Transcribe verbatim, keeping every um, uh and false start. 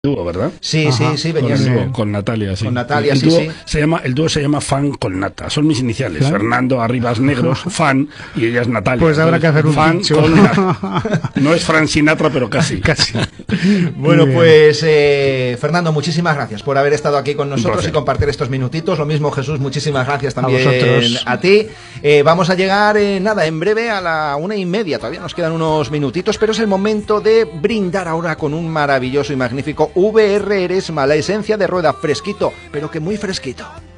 dúo, ¿verdad? Sí, Ajá, sí, sí, Con, venía el así. dúo, con Natalia, sí. Con Natalia, el sí, dúo sí. Se llama, el dúo se llama Fan con Nata. Son mis iniciales. Claro. Fernando Arribas Negros, Fan, y ella es Natalia. Pues habrá que hacer un Fan dicho. con Nata. No es Frank Sinatra, pero casi. Casi. Bueno, Muy bien. pues eh, Fernando, muchísimas gracias por haber estado aquí con nosotros placer. y compartir estos minutitos. Lo mismo, Jesús, muchísimas gracias también A vosotros. a ti. Eh, vamos a llegar, eh, nada, en breve a la una y media. Todavía nos quedan unos minutitos, pero es el momento de brindar ahora con un maravilloso y magnífico V R Eresma, la esencia de rueda, fresquito, pero que muy fresquito.